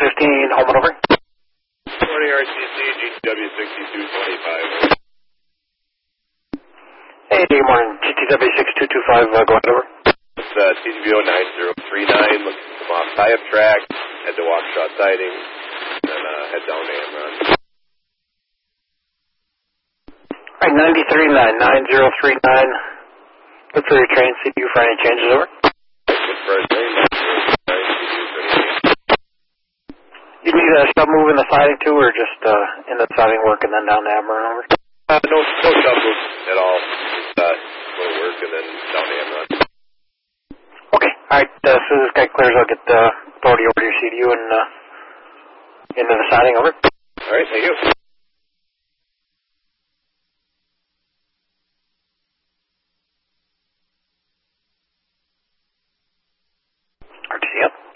15, home and over. Morning, RTC, GTW 6225. Hey, good morning, GTW 6225, go ahead, over. It's CGBO 9039, looking to come off tie-up track, head to Waukesha siding, and head down to Amron. All right, 93.9, 9039. Look for your train CDU for any changes, over. Look for our train, You need a sub move in the siding too, or just in the siding work and then down to Amron, over? No sub move at all. Just go to work and then down to Amron. Okay, all right, as soon as this guy clears, I'll get the authority over to your CDU and into the siding, over. All right, thank you. RTC up.